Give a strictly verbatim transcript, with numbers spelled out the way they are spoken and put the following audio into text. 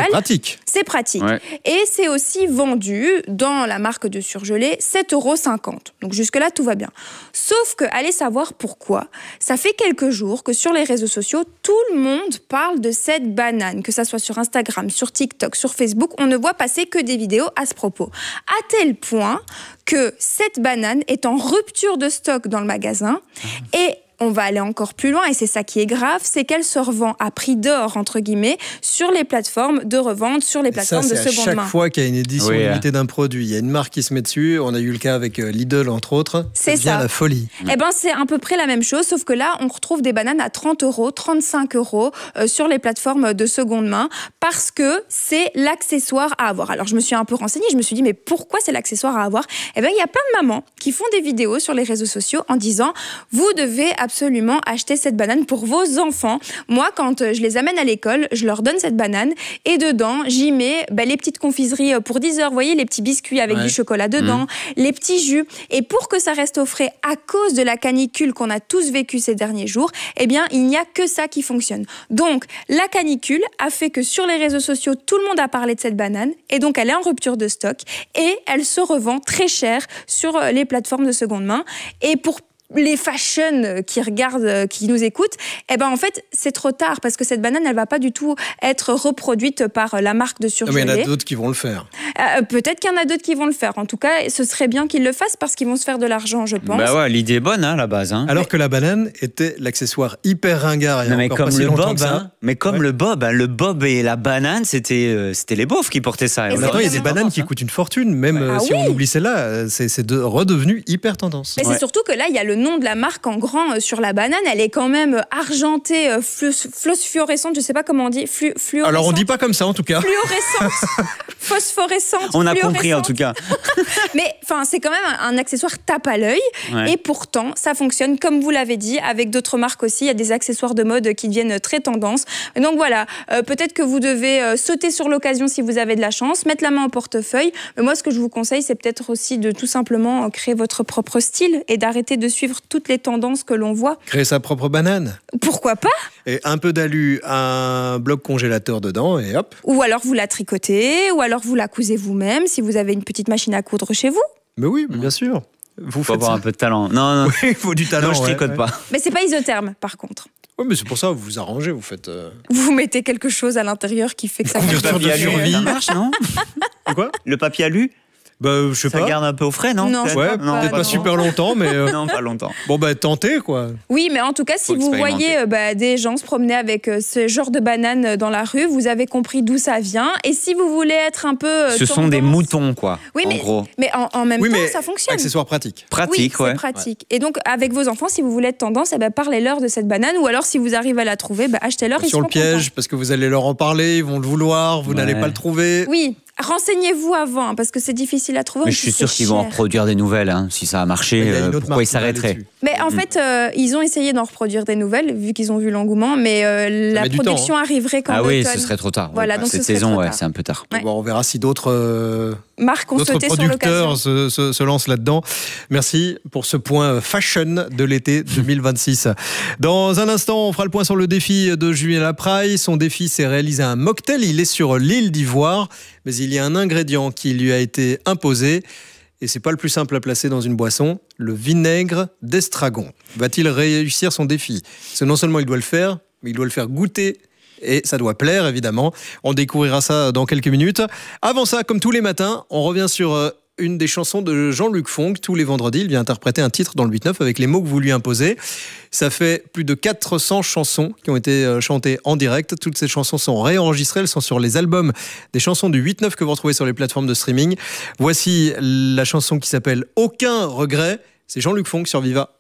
Pratique. C'est pratique. Ouais. Et c'est aussi vendu dans la marque de surgelé sept euros cinquante. Donc jusque-là, tout va bien. Sauf que, allez savoir pourquoi, ça fait quelques jours que sur les réseaux sociaux, tout le monde parle de cette banane, que ça soit sur Instagram, sur TikTok, sur Facebook, on ne voit passer que des vidéos à ce propos. À tel point que cette banane est en rupture de stock dans le magasin et on va aller encore plus loin, et c'est ça qui est grave, c'est qu'elle se revend à prix d'or, entre guillemets, sur les plateformes de revente, sur les plateformes ça, de seconde main. à chaque fois qu'il y a une édition oui, limitée d'un produit, il y a une marque qui se met dessus. On a eu le cas avec Lidl, entre autres. C'est ça. devient ça. la folie. Eh ben, c'est à peu près la même chose, sauf que là, on retrouve des bananes à trente euros, trente-cinq euros euh, sur les plateformes de seconde main, parce que c'est l'accessoire à avoir. Alors, je me suis un peu renseignée, je me suis dit, mais pourquoi c'est l'accessoire à avoir ? Eh bien, il y a plein de mamans qui font des vidéos sur les réseaux sociaux en disant, vous devez absolument acheter cette banane pour vos enfants. Moi, quand je les amène à l'école, je leur donne cette banane et dedans, j'y mets ben, les petites confiseries pour dix heures, vous voyez, les petits biscuits avec ouais. du chocolat dedans, mmh. les petits jus. Et pour que ça reste au frais à cause de la canicule qu'on a tous vécue ces derniers jours, eh bien, il n'y a que ça qui fonctionne. Donc, la canicule a fait que sur les réseaux sociaux, tout le monde a parlé de cette banane et donc elle est en rupture de stock et elle se revend très cher sur les plateformes de seconde main. Et pour les fashion qui regardent, qui nous écoutent, eh ben en fait c'est trop tard parce que cette banane elle va pas du tout être reproduite par la marque de surgelé. Mais il y en a d'autres qui vont le faire. Euh, peut-être qu'il y en a d'autres qui vont le faire. En tout cas, ce serait bien qu'ils le fassent parce qu'ils vont se faire de l'argent, je pense. Bah ouais, l'idée est bonne hein, à la base. Hein. Alors que la banane était l'accessoire hyper ringard. Il y a non, mais encore comme pas si le longtemps bob, que ça. hein, mais comme ouais. le bob, hein, le bob et la banane, c'était euh, c'était les beaufs qui portaient ça. Et maintenant, il y a des bananes qui coûtent une fortune, même ah si oui. on oublie celle-là, c'est, c'est de, redevenu hyper tendance. Mais ouais. c'est surtout que là, il y a le nom de la marque en grand sur la banane, elle est quand même argentée, phosphorescente, je sais pas comment on dit, flu, fluorescente. Alors on dit pas comme ça en tout cas. Fluorescente, phosphorescente. On a compris en tout cas. Mais enfin, c'est quand même un, un accessoire tape à l'œil, ouais. et pourtant ça fonctionne comme vous l'avez dit, avec d'autres marques aussi. Il y a des accessoires de mode qui deviennent très tendance. Donc voilà, euh, peut-être que vous devez euh, sauter sur l'occasion si vous avez de la chance, mettre la main au portefeuille. Mais moi, ce que je vous conseille, c'est peut-être aussi de tout simplement créer votre propre style et d'arrêter de suivre toutes les tendances que l'on voit. Créer sa propre banane. Pourquoi pas ? Et un peu d'alu, un bloc congélateur dedans et hop. Ou alors vous la tricotez, ou alors vous la cousez vous-même si vous avez une petite machine à coudre chez vous. Mais oui, mais bien sûr. Vous faut avoir ça. Un peu de talent. Non, non. Oui, il faut du talent. Non, je ouais, tricote ouais. pas. Mais c'est pas isotherme, par contre. Oui, mais c'est pour ça, vous vous arrangez, vous faites... Euh... Vous mettez quelque chose à l'intérieur qui fait que ça... Couverture de survie. Ça marche, non ? Quoi ? Le papier alu ? Bah, je sais ça pas. Ça garde un peu au frais, non ? Non, ouais, peut-être pas, peut-être pas non. super longtemps, mais... Euh... non, pas longtemps. Bon, bah, tentez, quoi. Oui, mais en tout cas, si vous voyez euh, bah, des gens se promener avec euh, ce genre de banane dans la rue, vous avez compris d'où ça vient. Et si vous voulez être un peu... Euh, ce tendance... sont des moutons, quoi, oui, en mais, gros. Mais en, en même oui, temps, mais ça fonctionne. Accessoire pratique. Pratique, oui, ouais. c'est pratique. Ouais. Et donc, avec vos enfants, si vous voulez être tendance, eh ben, parlez-leur de cette banane. Ou alors, si vous arrivez à la trouver, bah, achetez-leur. Sur ils le piège, contents. Parce que vous allez leur en parler, ils vont le vouloir, vous ouais. n'allez pas le trouver. Oui. Renseignez-vous avant, parce que c'est difficile à trouver. Mais je suis sûr qu'ils vont en reproduire des nouvelles. Hein. Si ça a marché, euh, pourquoi ils s'arrêteraient ? Mais en mmh. fait, euh, ils ont essayé d'en reproduire des nouvelles, vu qu'ils ont vu l'engouement, mais euh, la production temps, hein. arriverait quand ah l'automne. Ah oui, ce serait trop tard. Voilà, ouais, donc cette ce saison, trop ouais, tard. c'est un peu tard. Ouais. Bon, on verra si d'autres... Euh... Marc, on D'autres producteurs se, se, se lancent là-dedans. Merci pour ce point fashion de l'été deux mille vingt-six. Dans un instant, on fera le point sur le défi de Julien Lapraille. Son défi, c'est réaliser un mocktail. Il est sur l'île d'Ivoire, mais il y a un ingrédient qui lui a été imposé. Et c'est pas le plus simple à placer dans une boisson, le vinaigre d'estragon. Va-t-il réussir son défi ? Parce que non seulement il doit le faire, mais il doit le faire goûter. Et ça doit plaire, évidemment. On découvrira ça dans quelques minutes. Avant ça, comme tous les matins, on revient sur une des chansons de Jean-Luc Fonck. Tous les vendredis, il vient interpréter un titre dans le huit neuf avec les mots que vous lui imposez. Ça fait plus de quatre cents chansons qui ont été chantées en direct. Toutes ces chansons sont réenregistrées. Elles sont sur les albums des chansons du huit neuf que vous retrouvez sur les plateformes de streaming. Voici la chanson qui s'appelle « Aucun regret ». C'est Jean-Luc Fonck sur Viva.